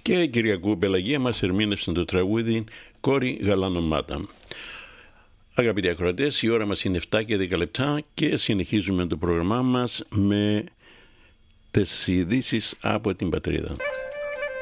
Και η Κυριακού Πελαγία μας ερμήνευσε το τραγούδι «Κόρη Γαλανομάτα». Αγαπητοί ακροατές, η ώρα μας είναι 7 και 10 λεπτά και συνεχίζουμε το πρόγραμμά μας με τις ειδήσεις από την πατρίδα.